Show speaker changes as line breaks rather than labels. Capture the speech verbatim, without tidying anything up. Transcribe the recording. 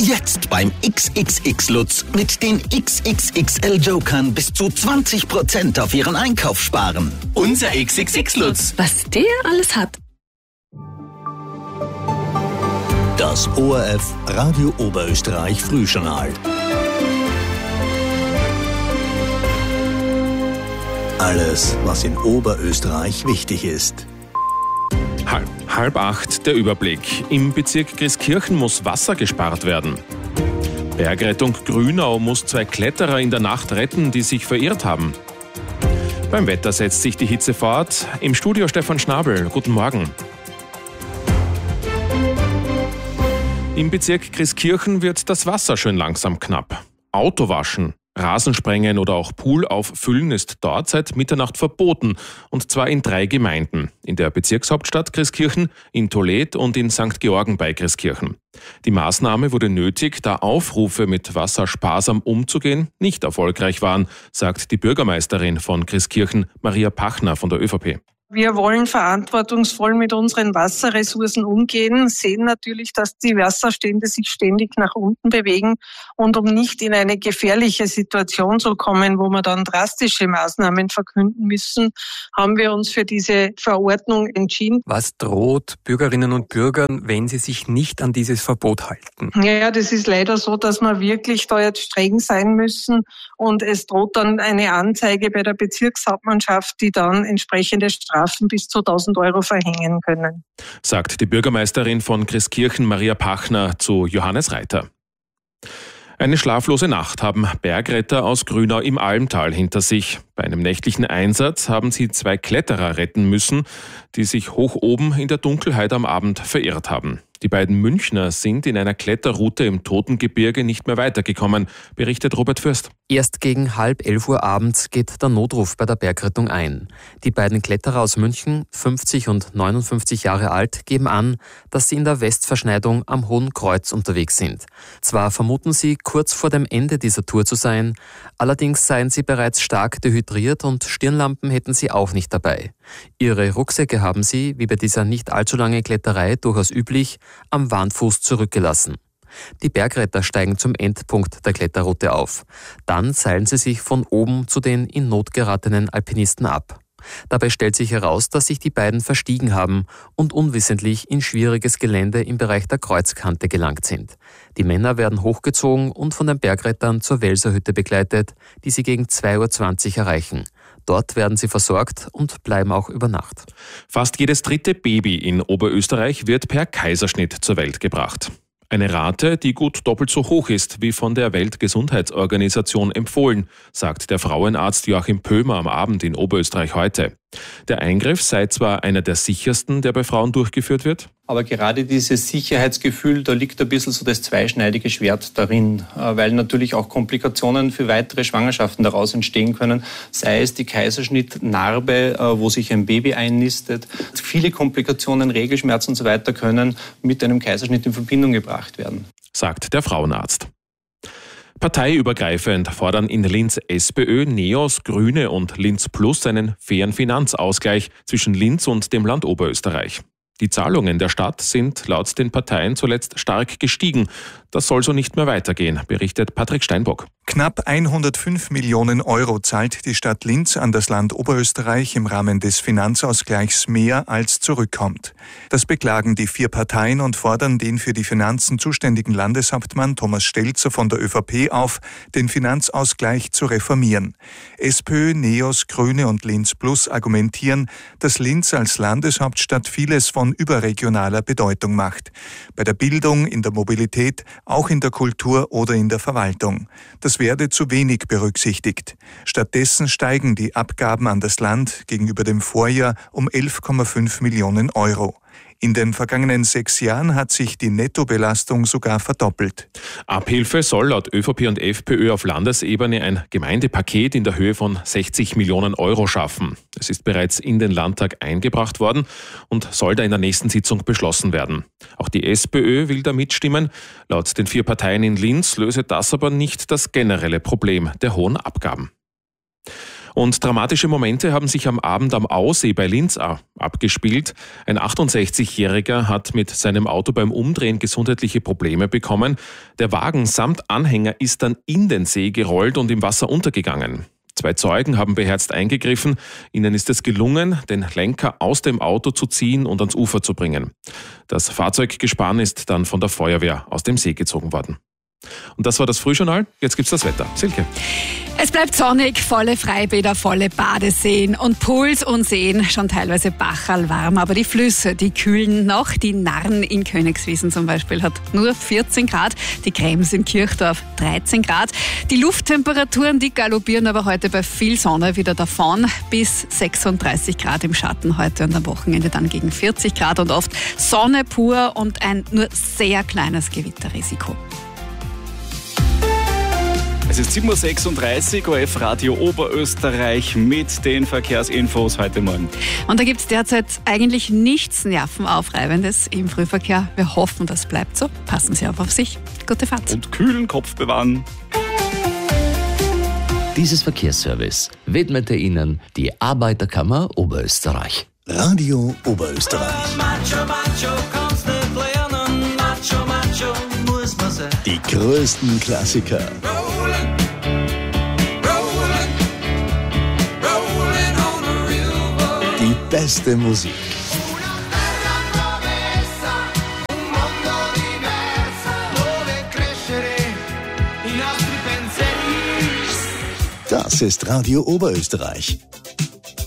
Jetzt beim X X X Lutz mit den X X X L Jokern bis zu zwanzig Prozent auf Ihren Einkauf sparen. Unser X X X Lutz.
Was der alles hat.
Das O R F Radio Oberösterreich Frühjournal. Alles, was in Oberösterreich wichtig ist.
Halb, halb acht der Überblick. Im Bezirk Christkirchen muss Wasser gespart werden. Bergrettung Grünau muss zwei Kletterer in der Nacht retten, die sich verirrt haben. Beim Wetter setzt sich die Hitze fort. Im Studio Stefan Schnabel. Guten Morgen. Im Bezirk Christkirchen wird das Wasser schön langsam knapp. Autowaschen, Rasensprengen oder auch Pool auffüllen ist dort seit Mitternacht verboten, und zwar in drei Gemeinden. In der Bezirkshauptstadt Christkirchen, in Toledo und in Sankt Georgen bei Christkirchen. Die Maßnahme wurde nötig, da Aufrufe, mit Wasser sparsam umzugehen, nicht erfolgreich waren, sagt die Bürgermeisterin von Christkirchen, Maria Pachner von der ÖVP.
Wir wollen verantwortungsvoll mit unseren Wasserressourcen umgehen, sehen natürlich, dass die Wasserstände sich ständig nach unten bewegen, und um nicht in eine gefährliche Situation zu kommen, wo wir dann drastische Maßnahmen verkünden müssen, haben wir uns für diese Verordnung entschieden.
Was droht Bürgerinnen und Bürgern, wenn sie sich nicht an dieses Verbot halten?
Ja, das ist leider so, dass wir wirklich da jetzt streng sein müssen, und es droht dann eine Anzeige bei der Bezirkshauptmannschaft, die dann entsprechende Strafen bis zu tausend Euro verhängen können.
Sagt die Bürgermeisterin von Christkirchen, Maria Pachner, zu Johannes Reiter. Eine schlaflose Nacht haben Bergretter aus Grünau im Almtal hinter sich. Bei einem nächtlichen Einsatz haben sie zwei Kletterer retten müssen, die sich hoch oben in der Dunkelheit am Abend verirrt haben. Die beiden Münchner sind in einer Kletterroute im Totengebirge nicht mehr weitergekommen, berichtet Robert Fürst.
Erst gegen halb elf Uhr abends geht der Notruf bei der Bergrettung ein. Die beiden Kletterer aus München, fünfzig und neunundfünfzig Jahre alt, geben an, dass sie in der Westverschneidung am Hohen Kreuz unterwegs sind. Zwar vermuten sie, kurz vor dem Ende dieser Tour zu sein, allerdings seien sie bereits stark dehydriert und Stirnlampen hätten sie auch nicht dabei. Ihre Rucksäcke haben sie, wie bei dieser nicht allzu langen Kletterei durchaus üblich, am Wandfuß zurückgelassen. Die Bergretter steigen zum Endpunkt der Kletterroute auf. Dann seilen sie sich von oben zu den in Not geratenen Alpinisten ab. Dabei stellt sich heraus, dass sich die beiden verstiegen haben und unwissentlich in schwieriges Gelände im Bereich der Kreuzkante gelangt sind. Die Männer werden hochgezogen und von den Bergrettern zur Welserhütte begleitet, die sie gegen zwei Uhr zwanzig erreichen. Dort werden sie versorgt und bleiben auch über Nacht.
Fast jedes dritte Baby in Oberösterreich wird per Kaiserschnitt zur Welt gebracht. Eine Rate, die gut doppelt so hoch ist, wie von der Weltgesundheitsorganisation empfohlen, sagt der Frauenarzt Joachim Pömer am Abend in Oberösterreich heute. Der Eingriff sei zwar einer der sichersten, der bei Frauen durchgeführt wird,
aber gerade dieses Sicherheitsgefühl, da liegt ein bisschen so das zweischneidige Schwert darin, weil natürlich auch Komplikationen für weitere Schwangerschaften daraus entstehen können, sei es die Kaiserschnittnarbe, wo sich ein Baby einnistet. Viele Komplikationen, Regelschmerzen und so weiter können mit einem Kaiserschnitt in Verbindung gebracht werden,
sagt der Frauenarzt. Parteiübergreifend fordern in Linz SPÖ, NEOS, Grüne und Linz Plus einen fairen Finanzausgleich zwischen Linz und dem Land Oberösterreich. Die Zahlungen der Stadt sind laut den Parteien zuletzt stark gestiegen. Das soll so nicht mehr weitergehen, berichtet Patrick Steinbock.
Knapp hundertfünf Millionen Euro zahlt die Stadt Linz an das Land Oberösterreich im Rahmen des Finanzausgleichs mehr, als zurückkommt. Das beklagen die vier Parteien und fordern den für die Finanzen zuständigen Landeshauptmann Thomas Stelzer von der ÖVP auf, den Finanzausgleich zu reformieren. SPÖ, NEOS, Grüne und Linz Plus argumentieren, dass Linz als Landeshauptstadt vieles von überregionaler Bedeutung macht. Bei der Bildung, in der Mobilität, auch in der Kultur oder in der Verwaltung. Das werde zu wenig berücksichtigt. Stattdessen steigen die Abgaben an das Land gegenüber dem Vorjahr um elf Komma fünf Millionen Euro. In den vergangenen sechs Jahren hat sich die Nettobelastung sogar verdoppelt.
Abhilfe soll laut ÖVP und FPÖ auf Landesebene ein Gemeindepaket in der Höhe von sechzig Millionen Euro schaffen. Es ist bereits in den Landtag eingebracht worden und soll da in der nächsten Sitzung beschlossen werden. Auch die SPÖ will da mitstimmen. Laut den vier Parteien in Linz löse das aber nicht das generelle Problem der hohen Abgaben. Und dramatische Momente haben sich am Abend am Aussee bei Linz abgespielt. Ein achtundsechzigjähriger hat mit seinem Auto beim Umdrehen gesundheitliche Probleme bekommen. Der Wagen samt Anhänger ist dann in den See gerollt und im Wasser untergegangen. Zwei Zeugen haben beherzt eingegriffen. Ihnen ist es gelungen, den Lenker aus dem Auto zu ziehen und ans Ufer zu bringen. Das Fahrzeuggespann ist dann von der Feuerwehr aus dem See gezogen worden. Und das war das Frühjournal. Jetzt gibt's das Wetter. Silke.
Es bleibt sonnig, volle Freibäder, volle Badeseen und Pools und Seen, schon teilweise Bacherl warm. Aber die Flüsse, die kühlen noch. Die Narren in Königswiesen zum Beispiel hat nur vierzehn Grad, die Krems in Kirchdorf dreizehn Grad. Die Lufttemperaturen, die galoppieren aber heute bei viel Sonne wieder davon. Bis sechsunddreißig Grad im Schatten heute und am Wochenende dann gegen vierzig Grad und oft Sonne pur und ein nur sehr kleines Gewitterrisiko.
Es ist sieben Uhr sechsunddreißig, O F Radio Oberösterreich mit den Verkehrsinfos heute Morgen.
Und da gibt es derzeit eigentlich nichts Nervenaufreibendes im Frühverkehr. Wir hoffen, das bleibt so. Passen Sie auf auf sich. Gute Fahrt.
Und kühlen Kopf bewahren.
Dieses Verkehrsservice widmete Ihnen die Arbeiterkammer Oberösterreich.
Radio Oberösterreich.
Macho, macho, kannst nicht lernen. Macho, macho, muss man sein.
Die größten Klassiker.
Rolling, rolling, rolling on a river.
Die beste Musik. Das ist Radio Oberösterreich.